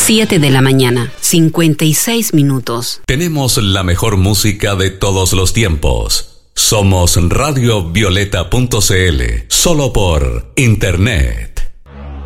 7 de la mañana, 56 minutos. Tenemos la mejor música de todos los tiempos. Somos radiovioleta.cl, solo por internet.